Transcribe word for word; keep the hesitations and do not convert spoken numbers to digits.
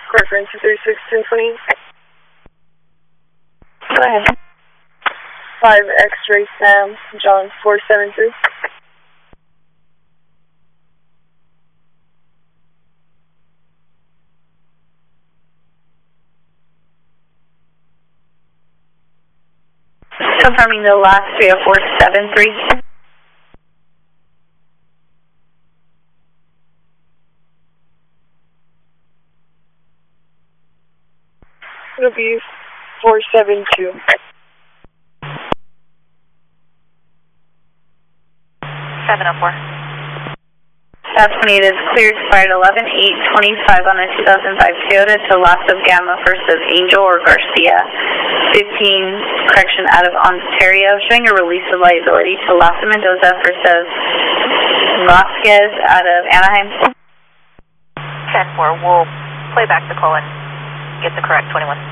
Square Francis thirty-six ten twenty. Go ahead. five X-ray Sam, John four seven three. Confirming the last three oh four seven three. It'll be four seven two. seven oh four. South twenty-eight is cleared, expired eleven eight twenty-five on a two thousand five Toyota to Loss of Gamma versus Angel or Garcia. fifteen, correction, out of Ontario, showing a release of liability to Lassa Mendoza versus Vasquez out of Anaheim. ten four, we'll play back the call and get the correct twenty-one.